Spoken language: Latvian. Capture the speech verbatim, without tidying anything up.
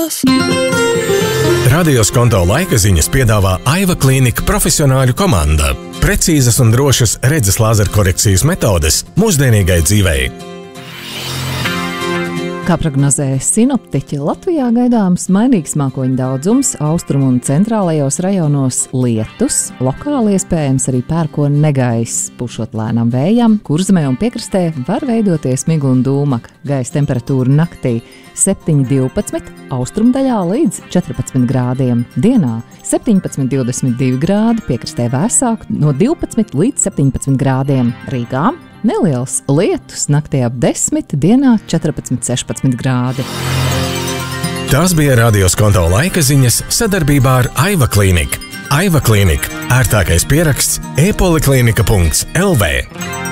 Radio Skonto laika ziņas piedāvā Aiva Klīnika profesionāļu komanda. Precīzas un drošas redzes lāzerkorekcijas metodes mūsdienīgai dzīvei. Kā prognozē sinoptiķi, Latvijā gaidāms mainīgs mākoņu daudzums, austrumu un centrālajos rajonos lietus, lokāli iespējams arī pērkona negaiss, pušot lēnam vējam, Kurzemē un piekrastē var veidoties migla un dūmaka. Gaisa temperatūra naktī septiņi divpadsmit, austrumdaļā līdz četrpadsmit grādiem. Dienā septiņpadsmit divdesmit divi grādi, piekrastē vēsāk no divpadsmit līdz septiņpadsmit grādiem. Rīgā neliels lietus, naktī ap desmit, dienā četrpadsmit sešpadsmit grādi. Tās bija Radio Skonto laika ziņas sadarbībā ar Aiva Klīniku. Aiva Klīnika – ērtākais pieraksts e poliklinika punkts l v.